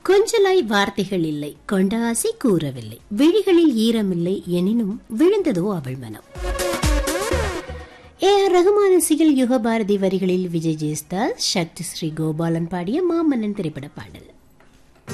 கொஞ்சலாய் வார்த்தைகள் இல்லை, கொண்ட ஆசை கூறவில்லை, விழிகளில் ஈரமில்லை, எனினும் விழுந்ததோ அவள் மனம். ஏ.ஆர். ரஹ்மான் இசையில் யுகபாரதி வரிகளில் விஜய் ஜெயஸ்தாஸ், சக்தி ஸ்ரீ கோபாலன் பாடிய மாமன்னன் திரைப்பட பாடல்.